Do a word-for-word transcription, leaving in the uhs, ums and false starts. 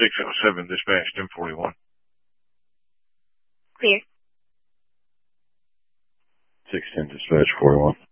six oh seven, dispatch ten forty-one. Clear. six ten, dispatch forty-one.